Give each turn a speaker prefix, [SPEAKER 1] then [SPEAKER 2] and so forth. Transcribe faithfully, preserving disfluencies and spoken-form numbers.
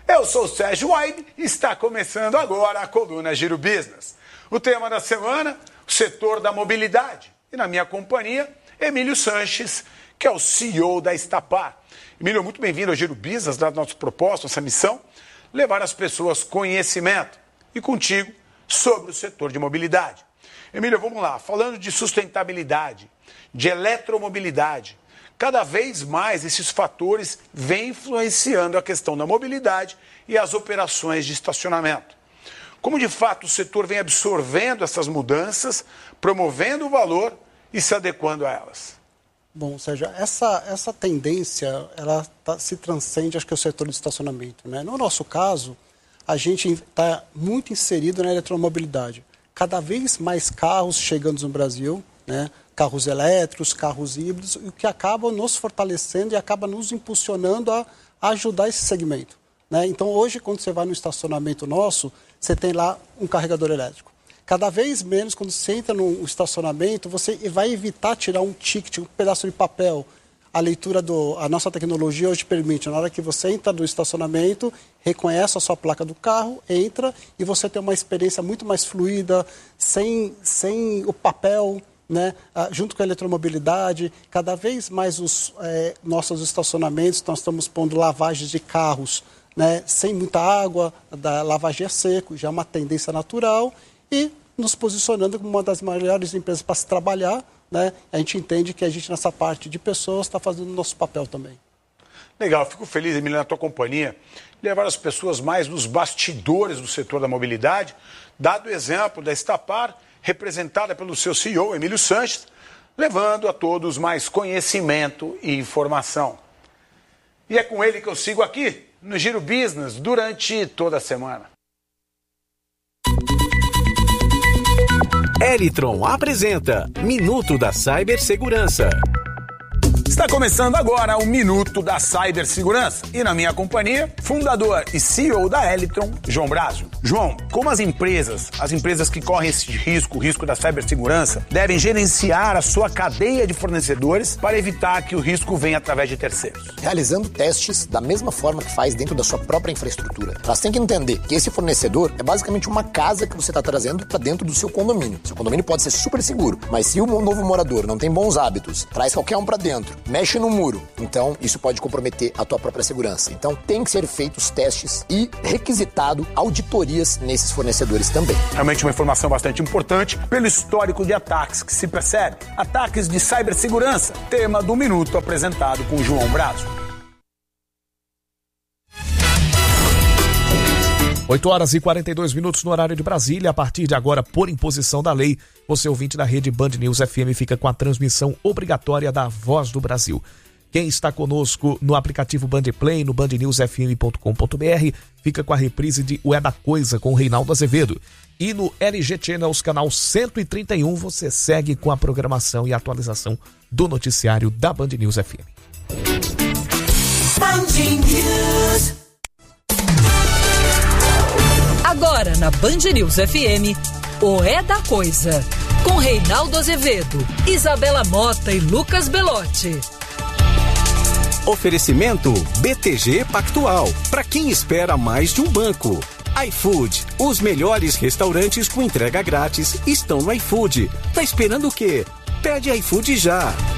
[SPEAKER 1] Eu sou o Sérgio Waib e está começando agora a coluna Giro Business. O tema da semana, o setor da mobilidade. E na minha companhia, Emílio Sanches, que é o C E O da Estapar. Emílio, muito bem-vindo ao Giro Business, dado nosso propósito, nossa missão, levar às pessoas conhecimento e contigo sobre o setor de mobilidade. Emílio, vamos lá, falando de sustentabilidade, de eletromobilidade, cada vez mais esses fatores vêm influenciando a questão da mobilidade e as operações de estacionamento. Como de fato o setor vem absorvendo essas mudanças, promovendo o valor e se adequando a elas?
[SPEAKER 2] Bom, Sérgio, essa, essa tendência ela tá, se transcende, acho que, o setor de estacionamento, né? No nosso caso, a gente está muito inserido na eletromobilidade. Cada vez mais carros chegando no Brasil, né? Carros elétricos, carros híbridos, o que acaba nos fortalecendo e acaba nos impulsionando a, a ajudar esse segmento, né? Então, hoje, quando você vai no estacionamento nosso, você tem lá um carregador elétrico. Cada vez menos, quando você entra no estacionamento, você vai evitar tirar um ticket, um pedaço de papel. A leitura, do, a nossa tecnologia hoje permite, na hora que você entra no estacionamento, reconhece a sua placa do carro, entra e você tem uma experiência muito mais fluida, sem, sem o papel, né? Ah, junto com a eletromobilidade. Cada vez mais os é, nossos estacionamentos, nós estamos pondo lavagens de carros, né? Sem muita água, da lavagem a seco, já é uma tendência natural, e nos posicionando como uma das maiores empresas para se trabalhar, né? A gente entende que a gente, nessa parte de pessoas, está fazendo o nosso papel também.
[SPEAKER 1] Legal, fico feliz, Emílio, na tua companhia, levar as pessoas mais nos bastidores do setor da mobilidade, dado o exemplo da Estapar, representada pelo seu C E O, Emílio Sanches, levando a todos mais conhecimento e informação. E é com ele que eu sigo aqui, no Giro Business, durante toda a semana.
[SPEAKER 3] Elitron apresenta Minuto da Cibersegurança.
[SPEAKER 1] Está começando agora o Minuto da Cibersegurança e na minha companhia, fundador e C E O da Elitron, João Brásio. João, como as empresas, as empresas que correm esse risco, o risco da cibersegurança, devem gerenciar a sua cadeia de fornecedores para evitar que o risco venha através de terceiros?
[SPEAKER 4] Realizando testes da mesma forma que faz dentro da sua própria infraestrutura. Elas têm que entender que esse fornecedor é basicamente uma casa que você está trazendo para dentro do seu condomínio. Seu condomínio pode ser super seguro, mas se o novo morador não tem bons hábitos, traz qualquer um para dentro, mexe no muro, então isso pode comprometer a tua própria segurança. Então tem que ser feitos testes e requisitado auditorias nesses fornecedores também.
[SPEAKER 1] Realmente uma informação bastante importante pelo histórico de ataques que se percebe. Ataques de cibersegurança, tema do Minuto apresentado com João Brásio.
[SPEAKER 5] oito horas e quarenta e dois minutos no horário de Brasília. A partir de agora, por imposição da lei, você ouvinte da rede Band News F M fica com a transmissão obrigatória da Voz do Brasil. Quem está conosco no aplicativo Band Play, no band news f m ponto com ponto b r, fica com a reprise de O É da Coisa com o Reinaldo Azevedo. E no L G Channels, canal cento e trinta e um, você segue com a programação e atualização do noticiário da Band News F M.
[SPEAKER 6] Band News. Agora na Band News F M, O É da Coisa, com Reinaldo Azevedo, Isabela Mota e Lucas Belotti.
[SPEAKER 3] Oferecimento B T G Pactual, para quem espera mais de um banco. iFood, os melhores restaurantes com entrega grátis estão no iFood. Tá esperando o quê? Pede iFood já.